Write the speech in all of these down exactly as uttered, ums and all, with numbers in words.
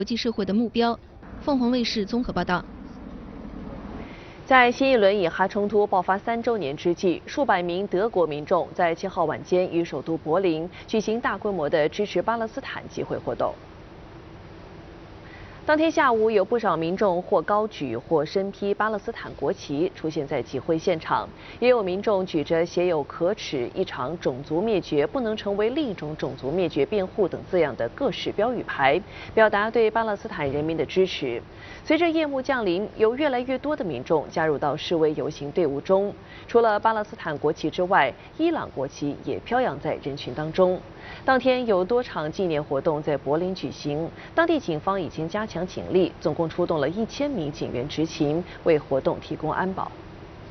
国际社会的目标。凤凰卫视综合报道。 在新一轮以哈冲突爆发三周年之际，数百名德国民众在七号晚间于首都柏林举行大规模的支持巴勒斯坦集会活动。当天下午，有不少民众或高举或身披巴勒斯坦国旗出现在集会现场，也有民众举着写有“可耻一场种族灭绝不能成为另一种种族灭绝辩护”等字样的各式标语牌，表达对巴勒斯坦人民的支持。随着夜幕降临，有越来越多的民众加入到示威游行队伍中。除了巴勒斯坦国旗之外，伊朗国旗也飘扬在人群当中。当天有多场纪念活动在柏林举行，当地警方已经加强警力，总共出动了一千名警员执勤，为活动提供安保。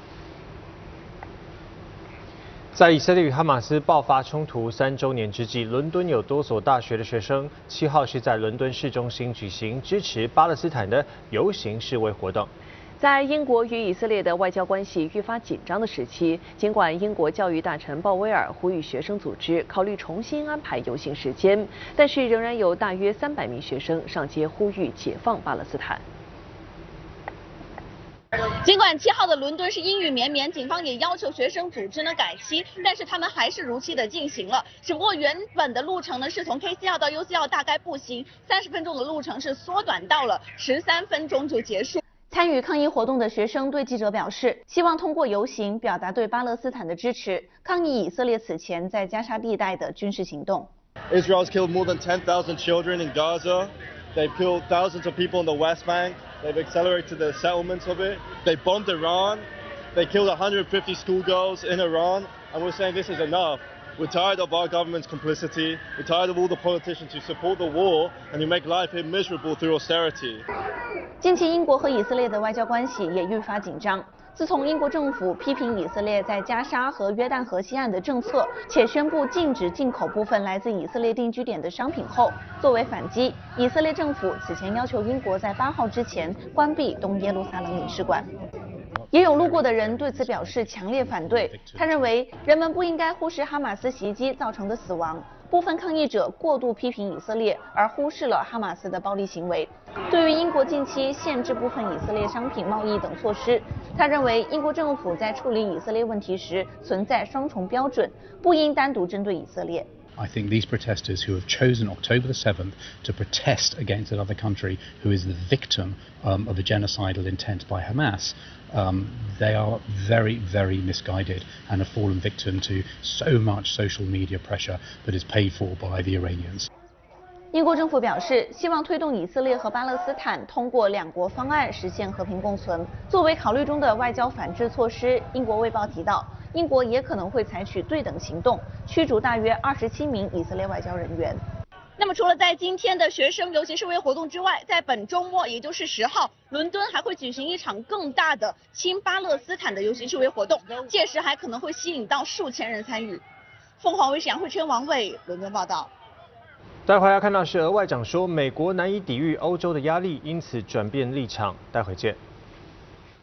在以色列与哈马斯爆发冲突三周年之际，伦敦有多所大学的学生七号是在伦敦市中心举行支持巴勒斯坦的游行示威活动。 在英国与以色列的外交关系愈发紧张的时期，尽管英国教育大臣鲍威尔呼吁学生组织考虑重新安排游行时间，但是仍然有大约三百名学生上街呼吁解放巴勒斯坦。 尽管七号的伦敦是阴雨绵绵，警方也要求学生组织呢改期，但是他们还是如期的进行了。只不过原本的路程呢是从 K 四 号到 U 四 号大概步行三十分钟的路程，是缩短到了十三分钟就结束。 参与抗议活动的学生对记者表示，希望通过游行表达对巴勒斯坦的支持，抗议以色列此前在加沙地带的军事行动。 Israel's killed more than ten thousand children in Gaza. They've killed thousands of people in the West Bank. They've accelerated the settlements of it. They bombed Iran. They killed one hundred fifty schoolgirls in Iran. And we're saying this is enough. We're tired of our government's complicity. We're tired of all the politicians who support the war and who make life here miserable through austerity. 近期，英国和以色列的外交关系也愈发紧张。自从英国政府批评以色列在加沙和约旦河西岸的政策，且宣布禁止进口部分来自以色列定居点的商品后，作为反击，以色列政府此前要求英国在八号之前关闭东耶路撒冷领事馆。 也有路过的人对此表示强烈反对。他认为人们不应该忽视哈马斯袭击造成的死亡。部分抗议者过度批评以色列，而忽视了哈马斯的暴力行为。对于英国近期限制部分以色列商品贸易等措施，他认为英国政府在处理以色列问题时存在双重标准，不应单独针对以色列。 I think these protesters who have chosen October the seventh to protest against another country who is the victim um, of a genocidal intent by Hamas, um, they are very, very misguided and have fallen victim to so much social media pressure that is paid for by the Iranians. 英国政府表示，希望推动以色列和巴勒斯坦通过两国方案实现和平共存。作为考虑中的外交反制措施，英国卫报提到，英国也可能会采取对等行动，驱逐大约二十七名以色列外交人员。 那么，除了在今天的学生游行示威活动之外，在本周末，也就是十号，伦敦还会举行一场更大的亲巴勒斯坦的游行示威活动，届时还可能会吸引到数千人参与。凤凰卫视杨慧圈、王伟伦敦报道。 待会要看到是俄外长说，美国难以抵御欧洲的压力，因此转变立场。待会见。